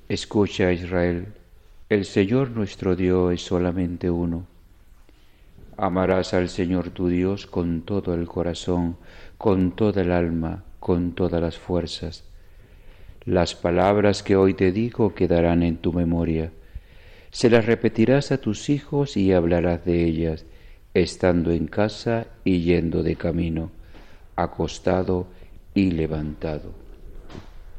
Escucha, Israel, el Señor nuestro Dios es solamente uno. Amarás al Señor tu Dios con todo el corazón, con toda el alma, con todas las fuerzas. Las palabras que hoy te digo quedarán en tu memoria. Se las repetirás a tus hijos y hablarás de ellas, estando en casa y yendo de camino, acostado y levantado.